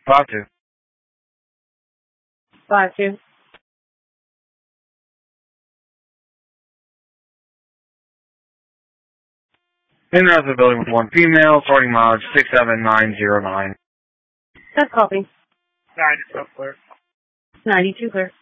5-2. 5-2. In and out of the building with one female, starting mileage 67909. That's copy. 92 clear. 92 clear.